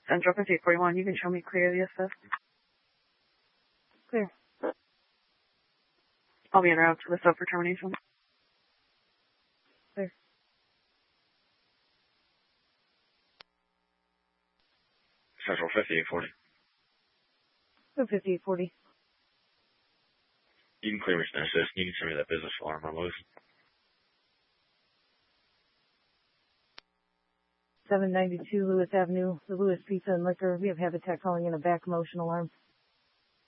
Central 5841, you can show me clear the assist. Clear. I'll be en route to the sub for termination. Clear. Central 5840. 5840. You can clear me from assist. You can send me that business alarm on Lewis. 792 Lewis Avenue, the Lewis Pizza and Liquor. We have Habitat calling in a back motion alarm.